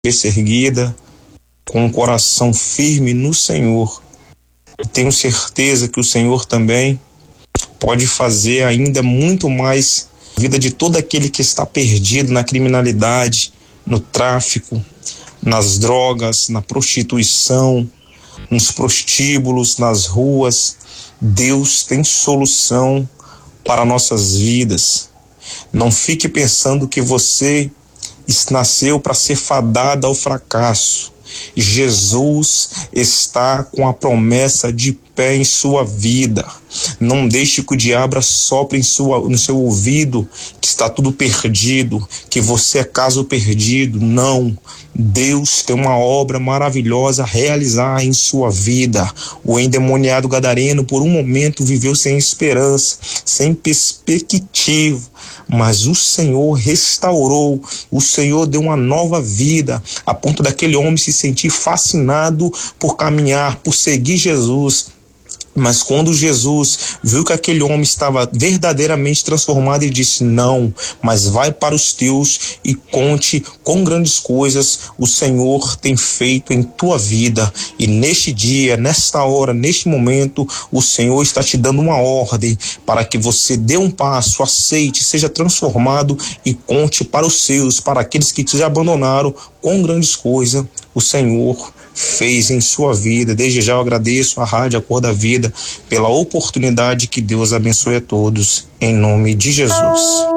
cabeça erguida, com o coração firme no Senhor. Eu tenho certeza que o Senhor também pode fazer ainda muito mais na vida de todo aquele que está perdido na criminalidade, no tráfico, nas drogas, na prostituição, nos prostíbulos, nas ruas. Deus tem solução para nossas vidas. Não fique pensando que você nasceu para ser fadada ao fracasso. Jesus está com a promessa de pé em sua vida. Não deixe que o diabo assopre no seu ouvido que está tudo perdido, que você é caso perdido. Não. Deus tem uma obra maravilhosa a realizar em sua vida. O endemoniado gadareno por um momento viveu sem esperança, sem perspectiva, mas o Senhor restaurou, o Senhor deu uma nova vida, a ponto daquele homem se sentir fascinado por caminhar, por seguir Jesus. Mas quando Jesus viu que aquele homem estava verdadeiramente transformado, ele disse: não, mas vai para os teus e conte quão grandes coisas o Senhor tem feito em tua vida. E neste dia, nesta hora, neste momento, o Senhor está te dando uma ordem para que você dê um passo, aceite, seja transformado e conte para os seus, para aqueles que te abandonaram, quão grandes coisas o Senhor fez em sua vida. Desde já eu agradeço à Rádio Acorda da Vida pela oportunidade. Que Deus abençoe a todos, em nome de Jesus.